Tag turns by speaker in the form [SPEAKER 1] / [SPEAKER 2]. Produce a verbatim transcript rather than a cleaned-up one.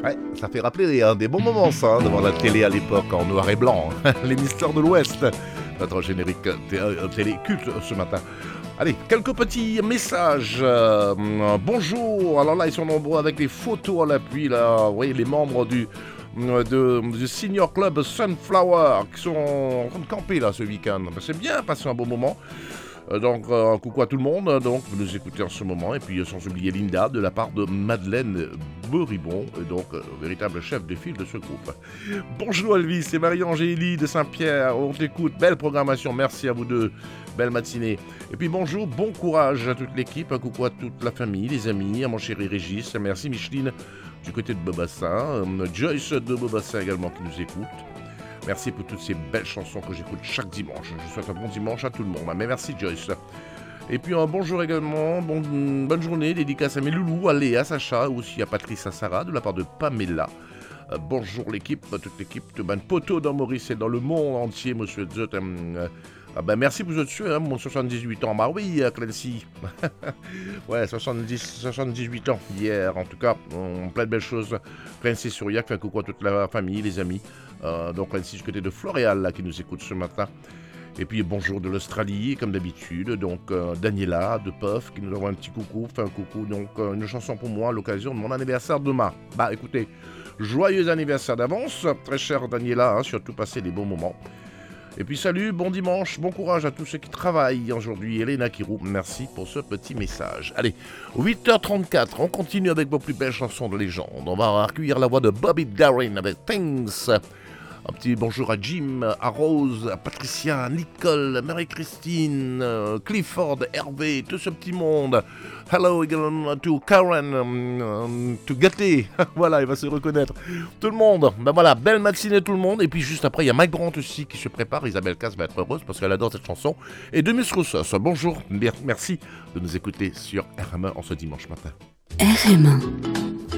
[SPEAKER 1] Ouais, ça fait rappeler hein, des bons moments ça, hein, devant la télé à l'époque en noir et blanc. Les Mystères de l'Ouest, notre générique t- euh, télé culte ce matin. Allez, quelques petits messages. Euh, bonjour, alors là ils sont nombreux avec des photos à l'appui là. Vous voyez les membres du, euh, de- du Senior Club Sunflower qui sont en train de camper là ce week-end. Ben, c'est bien, passé un bon moment. Euh, donc, euh, coucou à tout le monde. Donc, vous nous écoutez en ce moment. Et puis, euh, sans oublier Linda, de la part de Madeleine Beribon, et donc, euh, véritable chef de file de ce groupe. Bonjour Elvis, c'est Marie-Angélie de Saint-Pierre. On t'écoute. Belle programmation. Merci à vous deux. Belle matinée. Et puis, bonjour, bon courage à toute l'équipe. Un coucou à toute la famille, les amis, à mon chéri Régis. Merci Micheline du côté de Bobassin. Euh, Joyce de Bobassin également qui nous écoute. Merci pour toutes ces belles chansons que j'écoute chaque dimanche. Je souhaite un bon dimanche à tout le monde. Mais merci Joyce. Et puis un bonjour également, bon, bonne journée, dédicace à mes loulous, à Léa, à Sacha, aussi à Patrice, à Sarah, de la part de Pamela. Euh, bonjour l'équipe, toute l'équipe de Ban Poto dans Maurice et dans le monde entier, monsieur Zot. Euh, ah ben merci pour ce dessus, hein, mon soixante-dix-huit ans. Bah oui, Clancy. Ouais, soixante-dix, soixante-dix-huit ans hier, en tout cas, on, plein de belles choses. Clancy Souriac, fait un coucou à toute la famille, les amis. Euh, donc Clancy du côté de Floréal, là, qui nous écoute ce matin. Et puis bonjour de l'Australie, comme d'habitude. Donc euh, Daniela de P O F qui nous envoie un petit coucou, fait un coucou. Donc euh, une chanson pour moi à l'occasion de mon anniversaire demain. Bah écoutez, joyeux anniversaire d'avance, très chère Daniela, hein, surtout passer des bons moments. Et puis salut, bon dimanche, bon courage à tous ceux qui travaillent aujourd'hui. Elena Kirou, merci pour ce petit message. Allez, huit heures trente-quatre, on continue avec vos plus belles chansons de légende. On va accueillir la voix de Bobby Darin avec Things. Un petit bonjour à Jim, à Rose, à Patricia, à Nicole, à Marie-Christine, euh, Clifford, Hervé, tout ce petit monde. Hello again to Karen, um, um, to Gaté. Voilà, il va se reconnaître. Tout le monde. Ben voilà, belle matinée tout le monde. Et puis juste après, il y a Mike Brandt aussi qui se prépare. Isabelle Casse va être heureuse parce qu'elle adore cette chanson. Et Demus Roussos, bonjour, merci de nous écouter sur R M un en ce dimanche matin.
[SPEAKER 2] R M un